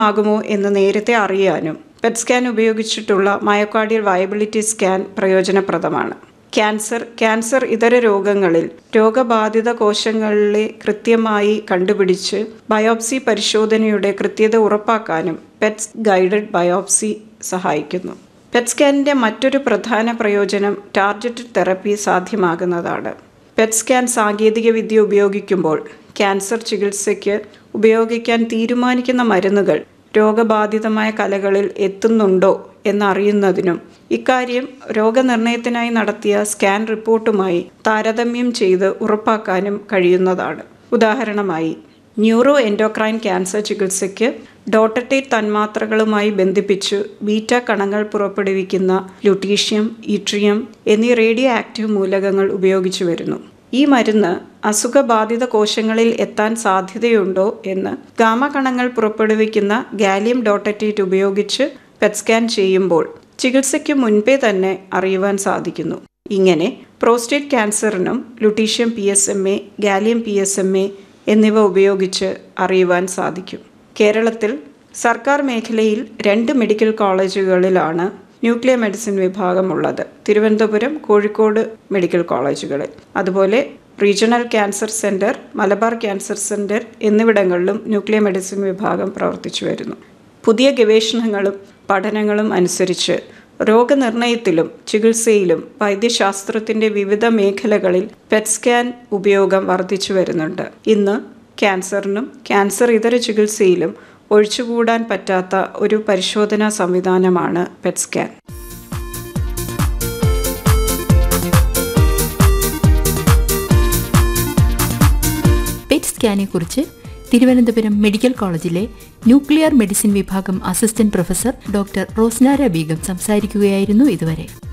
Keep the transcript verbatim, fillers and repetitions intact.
ആകുമോ എന്ന് നേരത്തെ അറിയാനും പെറ്റ് സ്കാൻ ഉപയോഗിച്ചിട്ടുള്ള myocardial viability scan പ്രയോജനപ്രദമാണ്. Cancer, cancer ഇതര രോഗങ്ങളിൽ രോഗബാധിത കോശങ്ങളെ കൃത്യമായി കണ്ടുപിടിച്ച് ബയോപ്സി പരിശോധനയുടെ കൃത്യത ഉറപ്പാക്കാനും പെറ്റ് ഗൈഡഡ് ബയോപ്സി സഹായിക്കുന്നു. പെറ്റ് സ്കാനിൻ്റെ മറ്റൊരു പ്രധാന പ്രയോജനം ടാർഗറ്റഡ് തെറപ്പി സാധ്യമാകുന്നതാണ്. പെറ്റ് സ്കാൻ സാങ്കേതികവിദ്യ ഉപയോഗിക്കുമ്പോൾ ക്യാൻസർ ചികിത്സയ്ക്ക് ഉപയോഗിക്കാൻ തീരുമാനിക്കുന്ന മരുന്നുകൾ രോഗബാധിതമായ കലകളിൽ എത്തുന്നുണ്ടോ എന്നറിയുന്നതിനും ഇക്കാര്യം രോഗനിർണയത്തിനായി നടത്തിയ സ്കാൻ റിപ്പോർട്ടുമായി താരതമ്യം ചെയ്ത് ഉറപ്പാക്കാനും കഴിയുന്നതാണ്. ഉദാഹരണമായി ന്യൂറോ എൻഡോക്രൈൻ ക്യാൻസർ ചികിത്സയ്ക്ക് ഡോട്ടറ്റേറ്റ് തന്മാത്രകളുമായി ബന്ധിപ്പിച്ചു ബീറ്റ കണങ്ങൾ പുറപ്പെടുവിക്കുന്ന ലുട്ടീഷ്യം, ഇട്രിയം എന്നീ റേഡിയോ ആക്റ്റീവ് മൂലകങ്ങൾ ഉപയോഗിച്ചു വരുന്നു. ഈ മരുന്ന് അസുഖബാധിത കോശങ്ങളിൽ എത്താൻ സാധ്യതയുണ്ടോ എന്ന് ഗാമ കണങ്ങൾ പുറപ്പെടുവിക്കുന്ന ഗാലിയം ഡോട്ടറ്റേറ്റ് ഉപയോഗിച്ച് പെറ്റ് സ്കാൻ ചെയ്യുമ്പോൾ ചികിത്സയ്ക്ക് മുൻപേ തന്നെ അറിയുവാൻ സാധിക്കുന്നു. ഇങ്ങനെ prostate ക്യാൻസറിനും lutetium P S M A, gallium P S M A എന്നിവ ഉപയോഗിച്ച് അറിയുവാൻ സാധിക്കും. കേരളത്തിൽ സർക്കാർ മേഖലയിൽ രണ്ട് medical കോളേജുകളിലാണ് nuclear medicine വിഭാഗമുള്ളത്. Thiruvananthapuram, Kozhikode medical കോളേജുകളിൽ. അതുപോലെ regional cancer centre, Malabar cancer centre എന്നിവിടങ്ങളിലും ന്യൂക്ലിയർ മെഡിസിൻ വിഭാഗം പ്രവർത്തിച്ചു വരുന്നു. പുതിയ ഗവേഷണങ്ങളും പഠനങ്ങളും അനുസരിച്ച് രോഗനിർണയത്തിലും ചികിത്സയിലും വൈദ്യശാസ്ത്രത്തിൻ്റെ വിവിധ മേഖലകളിൽ പെറ്റ് സ്കാൻ ഉപയോഗം വർദ്ധിച്ചു വരുന്നുണ്ട്. ഇന്ന് ക്യാൻസറിനും ക്യാൻസർ ഇതര ചികിത്സയിലും ഒഴിച്ചുകൂടാൻ പറ്റാത്ത ഒരു പരിശോധനാ സംവിധാനമാണ് പെറ്റ് സ്കാൻ. പെറ്റ് സ്കാനെ കുറിച്ച് തിരുവനന്തപുരം മെഡിക്കൽ കോളേജിലെ ന്യൂക്ലിയർ മെഡിസിൻ വിഭാഗം assistant professor doctor Rosnara Begum സംസാരിക്കുകയായിരുന്നു ഇതുവരെ.